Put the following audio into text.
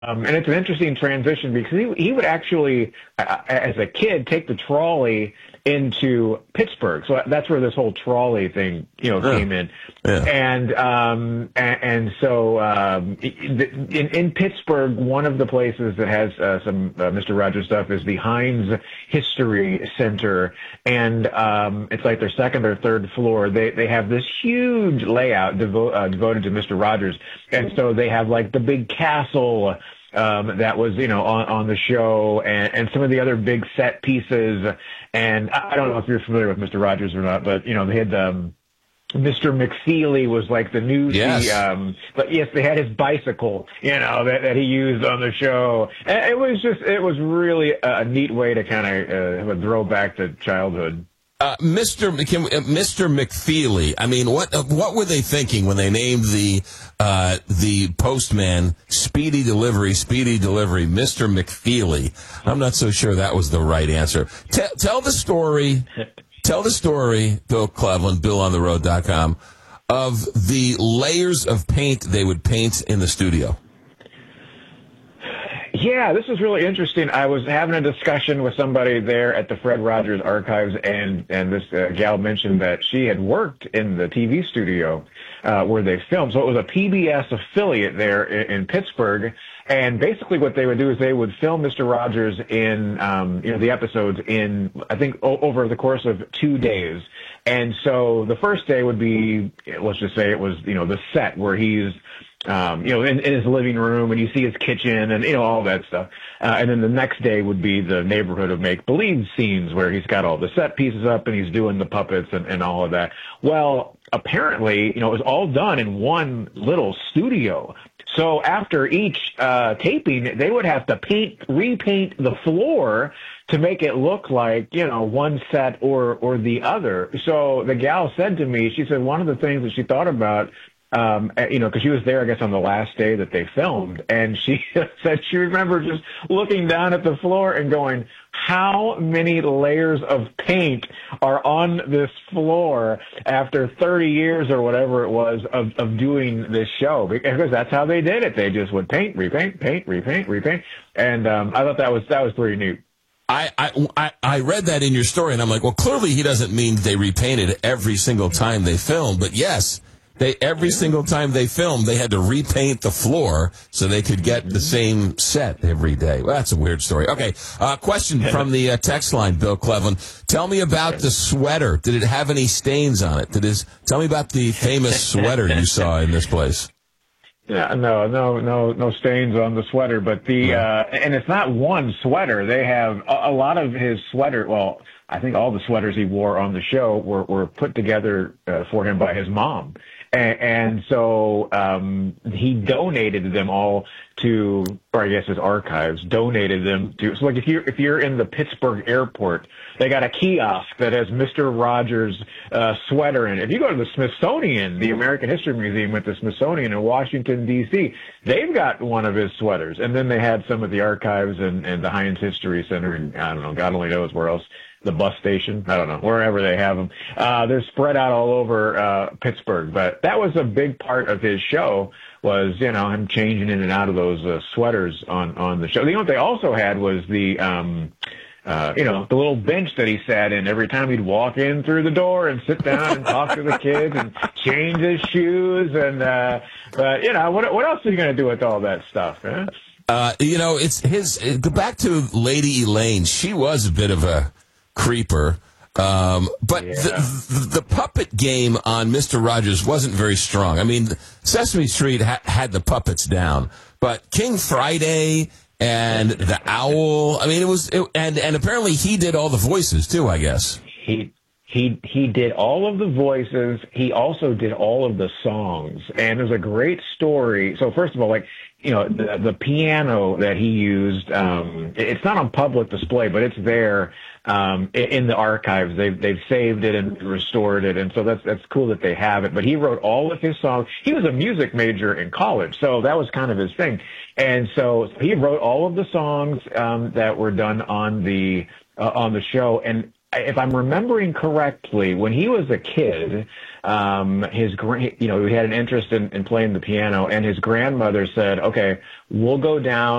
And it's an interesting transition because he would actually, as a kid, take the trolley into Pittsburgh. So that's where this whole trolley thing, came in. Yeah. And so in Pittsburgh, one of the places that has some Mr. Rogers stuff is the Heinz History Center, and it's like their second or third floor. They have this huge layout devoted to Mr. Rogers, and so they have like the big castle that was, on the show, and some of the other big set pieces. And I don't know if you're familiar with Mr. Rogers or not, but, they had, Mr. McFeely was like the newsie. Yes. But yes, they had his bicycle, that he used on the show. And it was really a neat way to kind of have a throwback to childhood. Mr. McFeely. I mean, what were they thinking when they named the postman Speedy Delivery, Mr. McFeely? I'm not so sure that was the right answer. Tell the story. Tell the story, Bill Cleveland, BillOnTheRoad.com, of the layers of paint they would paint in the studio. Yeah, this is really interesting. I was having a discussion with somebody there at the Fred Rogers Archives, and this gal mentioned that she had worked in the TV studio where they filmed. So it was a PBS affiliate there in Pittsburgh. And basically what they would do is they would film Mr. Rogers in, the episodes in, I think, over the course of 2 days. And so the first day would be, let's just say it was, the set where he's, in his living room, and you see his kitchen and, all that stuff. And then the next day would be the neighborhood of make-believe scenes where he's got all the set pieces up and he's doing the puppets and all of that. Well, apparently, it was all done in one little studio. So after each taping, they would have to repaint the floor to make it look like, one set or the other. So the gal said to me, she said one of the things that she thought about, because she was there, I guess, on the last day that they filmed, and she said she remembered just looking down at the floor and going, how many layers of paint are on this floor after 30 years or whatever it was of doing this show? Because that's how they did it. They just would paint, repaint, paint, repaint, repaint. And I thought that was pretty neat. I read that in your story, and I'm like, well, clearly he doesn't mean they repainted every single time they filmed, but yes. Every single time they filmed, they had to repaint the floor so they could get the same set every day. Well, that's a weird story. Okay, question from the text line, Bill Cleveland. Tell me about the sweater. Did it have any stains on it? Tell me about the famous sweater you saw in this place. Yeah, no stains on the sweater, but and it's not one sweater. They have a lot of his sweater. Well, I think all the sweaters he wore on the show were put together for him by his mom. And so he donated them all to, or I guess his archives donated them to. So like if you're in the Pittsburgh airport, they got a kiosk that has Mr. Rogers' sweater in it. If you go to the Smithsonian, the American History Museum at the Smithsonian in Washington, D.C., they've got one of his sweaters. And then they had some at the archives and the Heinz History Center, and I don't know, God only knows where else. The bus station, I don't know, wherever they have them. They're spread out all over Pittsburgh. But that was a big part of his show was, him changing in and out of those sweaters on the show. What they also had was the little bench that he sat in every time he'd walk in through the door and sit down and talk to the kids and change his shoes. And, what else are you going to do with all that stuff, man? Go back to Lady Elaine. She was a bit of a creeper. But yeah. The puppet game on Mr. Rogers wasn't very strong. I mean, Sesame Street had the puppets down, but King Friday and the Owl, I mean, and apparently he did all the voices too, I guess. He did all of the voices. He also did all of the songs. And there's a great story. So first of all, the piano that he used, it's not on public display, but it's there in the archives. They've saved it and restored it, and so that's cool that they have it. But he wrote all of his songs. He was a music major in college, so that was kind of his thing. And so he wrote all of the songs that were done on the show. And if I'm remembering correctly, when he was a kid, he had an interest in playing the piano, and his grandmother said, "Okay, we'll go down